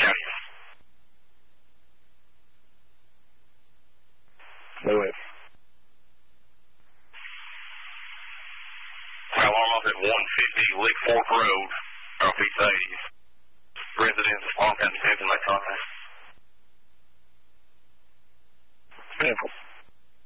County. Lewis. How long off at 150 Lick Fork Road, off East 80s. Residents of Palm County, Texas, make contact.